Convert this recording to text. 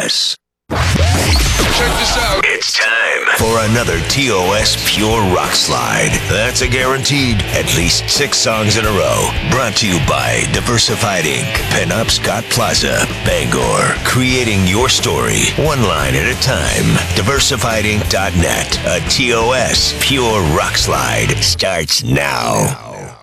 TOS. Check this out. It's time for another TOS Pure Rock Slide. That's a guaranteed at least 6 songs in a row. Brought to you by Diversified Inc., Penop Scott Plaza, Bangor. Creating your story, one line at a time. DiversifiedInc.net. A TOS Pure Rock Slide starts now.